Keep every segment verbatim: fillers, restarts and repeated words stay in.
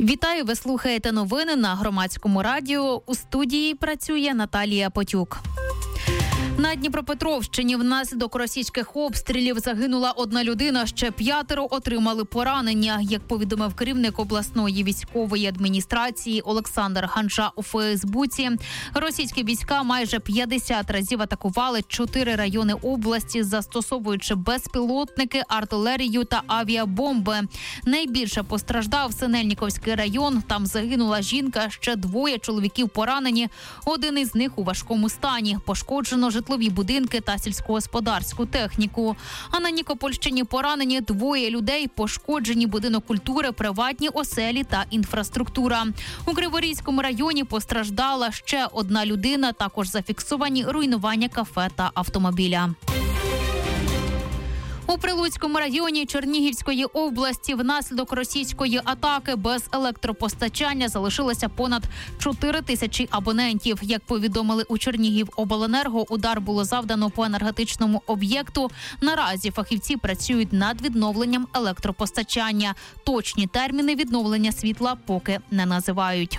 Вітаю, ви слухаєте новини на Громадському радіо. У студії працює Наталія Потюк. На Дніпропетровщині внаслідок російських обстрілів загинула одна людина, ще п'ятеро отримали поранення. Як повідомив керівник обласної військової адміністрації Олександр Ганжа у Фейсбуці, російські війська майже п'ятдесят разів атакували чотири райони області, застосовуючи безпілотники, артилерію та авіабомби. Найбільше постраждав Синельниківський район. Там загинула жінка, ще двоє чоловіків поранені. Один із них у важкому стані. Пошкоджено житлові будинки та сільськогосподарську техніку. А на Нікопольщині поранені двоє людей, пошкоджені будинок культури, приватні оселі та інфраструктура. У Криворізькому районі постраждала ще одна людина, також зафіксовані руйнування кафе та автомобіля. У Прилуцькому районі Чернігівської області внаслідок російської атаки без електропостачання залишилося понад чотири тисячі абонентів. Як повідомили у Чернігівобленерго, удар було завдано по енергетичному об'єкту. Наразі фахівці працюють над відновленням електропостачання. Точні терміни відновлення світла поки не називають.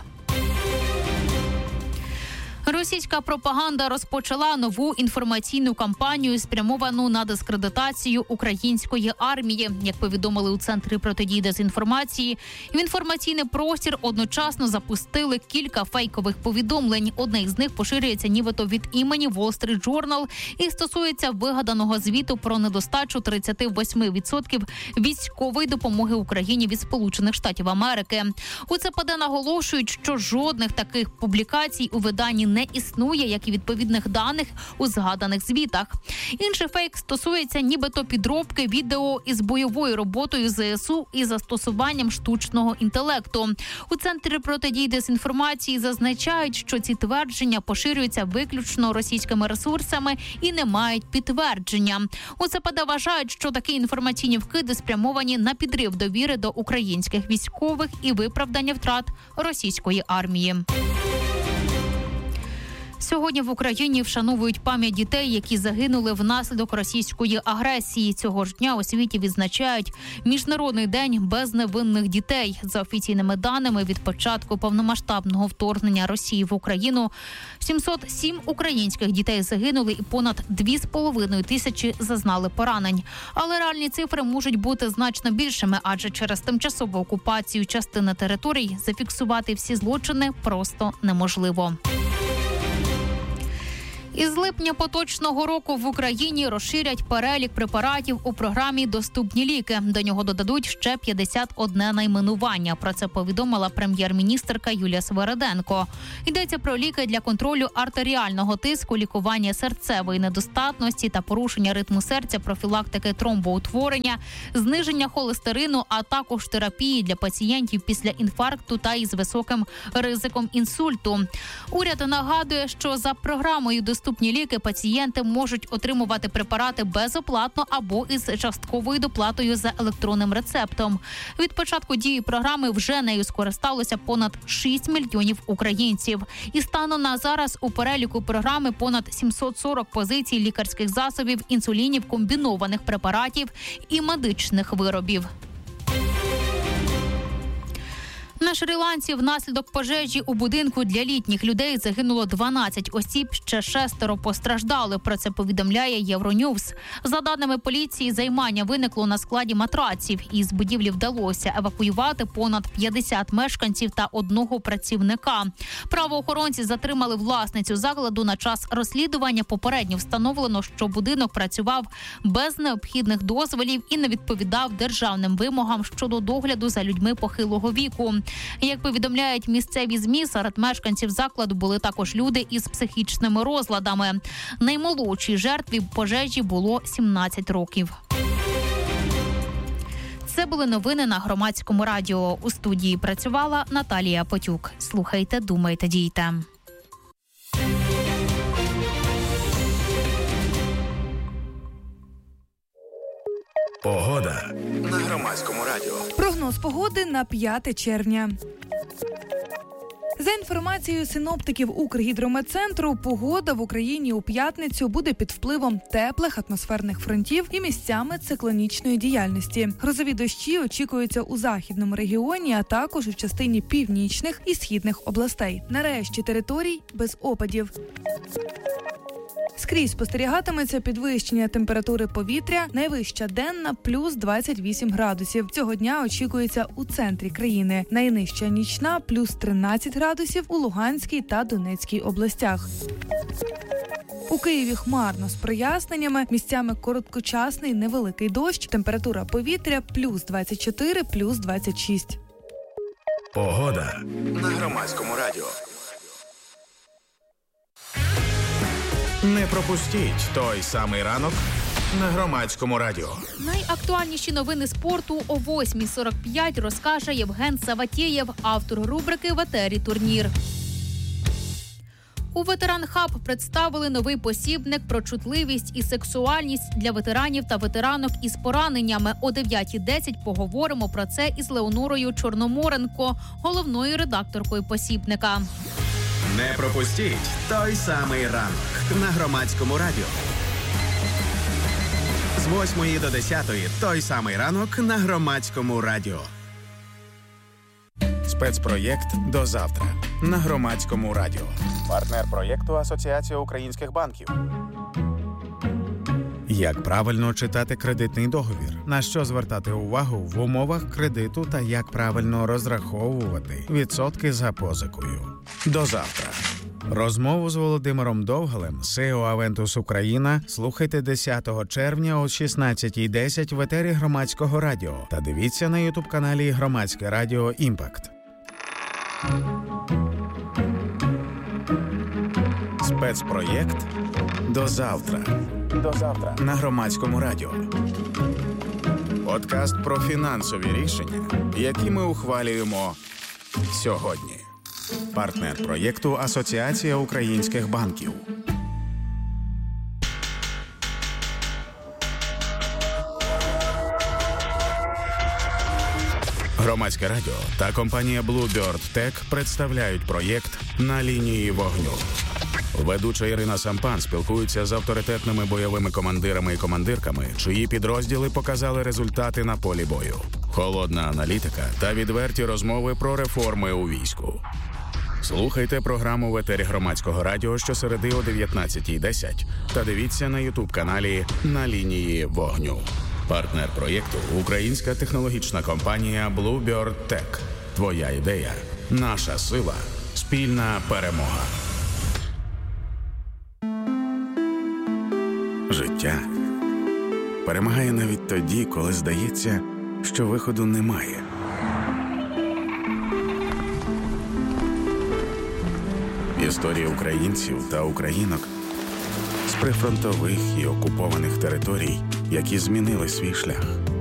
Російська пропаганда розпочала нову інформаційну кампанію, спрямовану на дискредитацію української армії. Як повідомили у Центрі протидії дезінформації, в інформаційний простір одночасно запустили кілька фейкових повідомлень. Одне із них поширюється нібито від імені Wall Street Journal і стосується вигаданого звіту про недостачу тридцять вісім відсотків військової допомоги Україні від Сполучених Штатів Америки. У ЦПД наголошують, що жодних таких публікацій у виданні не існує, як і відповідних даних у згаданих звітах. Інший фейк стосується нібито підробки відео із бойовою роботою ЗСУ і застосуванням штучного інтелекту. У Центрі протидії дезінформації зазначають, що ці твердження поширюються виключно російськими ресурсами і не мають підтвердження. У ЦПД вважають, що такі інформаційні вкиди спрямовані на підрив довіри до українських військових і виправдання втрат російської армії. Сьогодні в Україні вшановують пам'ять дітей, які загинули внаслідок російської агресії. Цього ж дня у світі відзначають Міжнародний день безневинних дітей. За офіційними даними, від початку повномасштабного вторгнення Росії в Україну сімсот сім українських дітей загинули і понад дві з половиною тисячі зазнали поранень. Але реальні цифри можуть бути значно більшими, адже через тимчасову окупацію частини територій зафіксувати всі злочини просто неможливо. Із липня поточного року в Україні розширять перелік препаратів у програмі «Доступні ліки». До нього додадуть ще п'ятдесят одне найменування. Про це повідомила прем'єр-міністерка Юлія Свериденко. Йдеться про ліки для контролю артеріального тиску, лікування серцевої недостатності та порушення ритму серця, профілактики тромбоутворення, зниження холестерину, а також терапії для пацієнтів після інфаркту та із високим ризиком інсульту. Уряд нагадує, що за програмою «Доступні Доступні ліки» пацієнти можуть отримувати препарати безоплатно або із частковою доплатою за електронним рецептом. Від початку дії програми вже нею скористалося понад шість мільйонів українців. І станом на зараз у переліку програми понад сімсот сорок позицій лікарських засобів, інсулінів, комбінованих препаратів і медичних виробів. На Шрі-Ланці внаслідок пожежі у будинку для літніх людей загинуло дванадцять осіб, ще шестеро постраждали. Про це повідомляє Євроньюз. За даними поліції, займання виникло на складі матраців. Із будівлі вдалося евакуювати понад п'ятдесят мешканців та одного працівника. Правоохоронці затримали власницю закладу на час розслідування. Попередньо встановлено, що будинок працював без необхідних дозволів і не відповідав державним вимогам щодо догляду за людьми похилого віку. Як повідомляють місцеві ЗМІ, серед мешканців закладу були також люди із психічними розладами. Наймолодшій жертві пожежі було сімнадцять років. Це були новини на Громадському радіо. У студії працювала Наталія Потюк. Слухайте, думайте, дійте. Погода на Громадському радіо. Прогноз погоди на п'яте червня. За інформацією синоптиків Укргідрометцентру, погода в Україні у п'ятницю буде під впливом теплих атмосферних фронтів і місцями циклонічної діяльності. Грозові дощі очікуються у західному регіоні, а також у частині північних і східних областей. Нарешті територій без опадів. Скрізь спостерігатиметься підвищення температури повітря, найвища денна – плюс двадцять вісім градусів. Цього дня очікується у центрі країни. Найнижча нічна – плюс тринадцять градусів у Луганській та Донецькій областях. У Києві хмарно з проясненнями, місцями короткочасний невеликий дощ, температура повітря – плюс двадцять чотири, плюс двадцять шість. Погода на Громадському радіо. Не пропустіть той самий ранок на Громадському радіо. Найактуальніші новини спорту о восьмій сорок п'ять розкаже Євген Саватєєв, автор рубрики «В етері турнір». У Ветеран Хаб представили новий посібник про чутливість і сексуальність для ветеранів та ветеранок із пораненнями. О дев'ятій десять поговоримо про це із Леонорою Чорноморенко, головною редакторкою посібника. Не пропустіть той самий ранок на Громадському радіо. З восьмої до десятої той самий ранок на Громадському радіо. Спецпроєкт «До завтра» на Громадському радіо. Партнер проєкту Асоціація українських банків. Як правильно читати кредитний договір? На що звертати увагу в умовах кредиту та як правильно розраховувати відсотки за позикою? До завтра. Розмову з Володимиром Довгалем, сі і о Aventus Україна, слухайте десятого червня о шістнадцятій десять в етері Громадського радіо та дивіться на ютуб-каналі Громадське радіо «Імпакт». Спецпроєкт «До завтра». До завтра на Громадському радіо. Подкаст про фінансові рішення, які ми ухвалюємо сьогодні. Партнер проєкту Асоціація українських банків. Громадське радіо та компанія Bluebird Tech представляють проєкт «На лінії вогню». Ведуча Ірина Сампан спілкується з авторитетними бойовими командирами і командирками, чиї підрозділи показали результати на полі бою. Холодна аналітика та відверті розмови про реформи у війську. Слухайте програму в етері Громадського радіо щосереди о дев'ятнадцятій десять та дивіться на ютуб-каналі «На лінії вогню». Партнер проєкту – українська технологічна компанія Bluebird Tech. Твоя ідея – наша сила, спільна перемога. Життя перемагає навіть тоді, коли здається, що виходу немає. Історії українців та українок з прифронтових і окупованих територій, які змінили свій шлях.